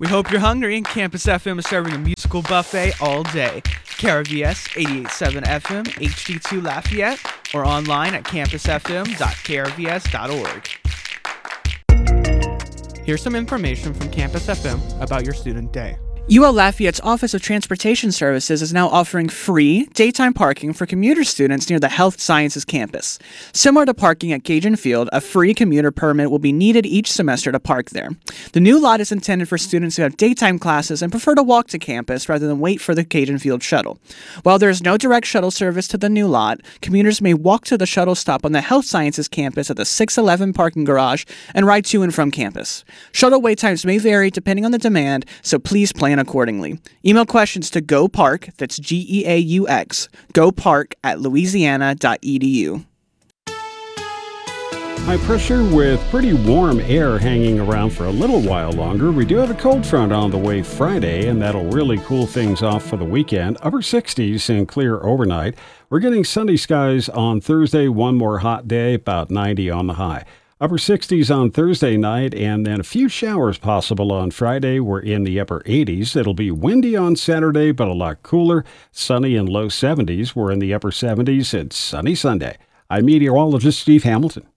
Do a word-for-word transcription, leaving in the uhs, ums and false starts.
We hope you're hungry, and Campus F M is serving a musical buffet all day. K R V S eighty-eight point seven F M, H D two Lafayette, or online at campus f m dot k r v s dot org. Here's some information from Campus F M about your student day. U L Lafayette's Office of Transportation Services is now offering free daytime parking for commuter students near the Health Sciences campus. Similar to parking at Cajun Field, a free commuter permit will be needed each semester to park there. The new lot is intended for students who have daytime classes and prefer to walk to campus rather than wait for the Cajun Field shuttle. While there is no direct shuttle service to the new lot, commuters may walk to the shuttle stop on the Health Sciences campus at the six eleven parking garage and ride to and from campus. Shuttle wait times may vary depending on the demand, so please plan accordingly. Email questions to GoPark, that's G E A U X, GoPark at louisiana dot e d u. High pressure with pretty warm air hanging around for a little while longer. We do have a cold front on the way Friday, and that'll really cool things off for the weekend. Upper sixties and clear overnight. We're getting sunny skies on Thursday, one more hot day, about ninety on the high. Upper sixties on Thursday night, and then a few showers possible on Friday. We're in the upper eighties. It'll be windy on Saturday, but a lot cooler. Sunny and low seventies. We're in the upper seventies. It's sunny Sunday. I'm meteorologist Steve Hamilton.